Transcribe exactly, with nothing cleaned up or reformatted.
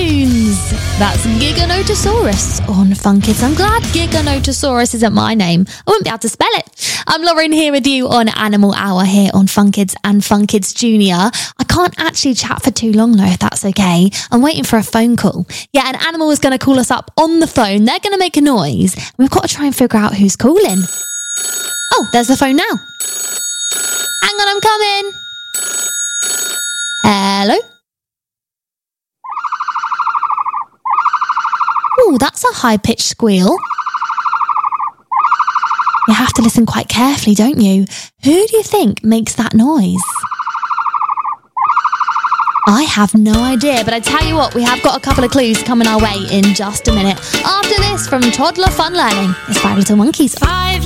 tunes. That's Giganotosaurus on Fun Kids. I'm glad Giganotosaurus isn't my name. I wouldn't be able to spell it. I'm Lauren here with you on Animal Hour here on Fun Kids and Fun Kids Junior. I can't actually chat for too long though, if that's okay. I'm waiting for a phone call. Yeah, an animal is going to call us up on the phone. They're going to make a noise. We've got to try and figure out who's calling. Oh, there's the phone now. Hang on, I'm coming. Hello? Oh, that's a high-pitched squeal. You have to listen quite carefully, don't you? Who do you think makes that noise? I have no idea, but I tell you what, we have got a couple of clues coming our way in just a minute. After this, from Toddler Fun Learning, it's Five Little Monkeys. Five